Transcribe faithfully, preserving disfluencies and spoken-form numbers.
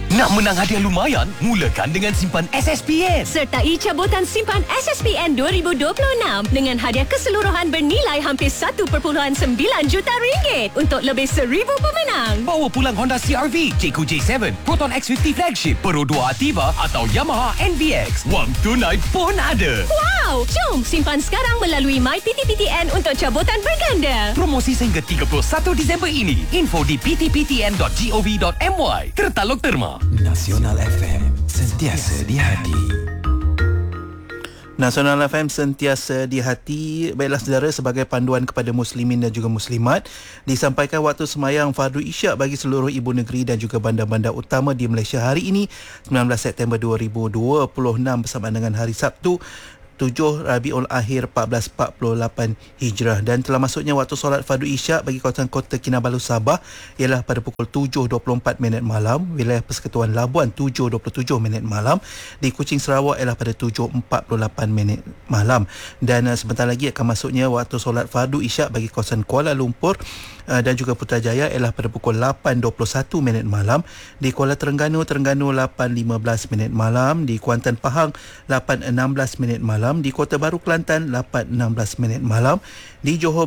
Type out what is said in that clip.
Nak menang hadiah lumayan? Mulakan dengan simpan S S P N. Sertai cabutan simpan S S P N dua ribu dua puluh enam dengan hadiah keseluruhan bernilai hampir satu perpuluhan sembilan juta ringgit untuk lebih seribu pemenang. Bawa pulang Honda C R V, Jayco J tujuh, Proton X lima puluh Flagship, Pro dua Ativa atau Yamaha N V X. Wang tunai pun ada. Wow! Jom simpan sekarang melalui My P T P T N untuk cabutan berganda. Promosi sehingga tiga puluh satu Disember ini. Info di p t p t n dot gov dot m y. Tertaluk terma. Nasional F M, sentiasa di hati. Nasional F M sentiasa di hati. Baiklah saudara, sebagai panduan kepada muslimin dan juga muslimat, disampaikan waktu semayang fardu isyak bagi seluruh ibu negeri dan juga bandar-bandar utama di Malaysia hari ini sembilan belas September dua ribu dua puluh enam bersamaan dengan hari Sabtu tujuh Rabiul Akhir empat belas empat puluh lapan Hijrah, dan telah masuknya waktu solat fardu isyak bagi kawasan Kota Kinabalu Sabah ialah pada pukul tujuh dua puluh empat minit malam, wilayah Persekutuan Labuan tujuh dua puluh tujuh minit malam, di Kuching Sarawak ialah pada tujuh empat puluh lapan minit malam, dan uh, sebentar lagi akan masuknya waktu solat fardu isyak bagi kawasan Kuala Lumpur uh, dan juga Putrajaya ialah pada pukul lapan dua puluh satu minit malam, di Kuala Terengganu Terengganu lapan lima belas minit malam, di Kuantan Pahang lapan enam belas minit malam, di Kota Baru Kelantan lapan enam belas minit malam, di Johor